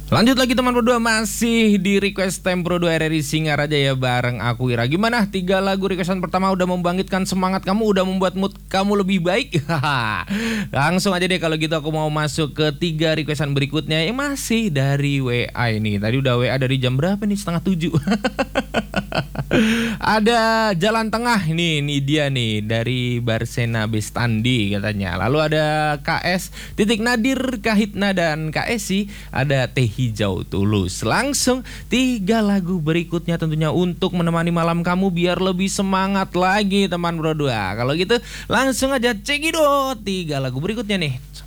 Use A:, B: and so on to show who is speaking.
A: Lanjut lagi teman berdua, masih di request time Pro 2 RRI Singaraja ya, bareng aku Ira. Gimana? 3 lagu requestan pertama udah membangkitkan semangat kamu, udah membuat mood kamu lebih baik? Langsung aja deh kalau gitu aku mau masuk ke 3 requestan berikutnya yang masih dari WA ini. Tadi udah WA dari jam berapa nih? Setengah 7. Ada Jalan Tengah ini dia nih dari Barsena Bestandi katanya. Lalu ada KS Titik Nadir, Kahitna dan KSI, ada Teh Hijau Tulus. Langsung 3 lagu berikutnya tentunya untuk menemani malam kamu biar lebih semangat lagi teman berdua. Kalau gitu langsung aja cekidot 3 lagu berikutnya nih.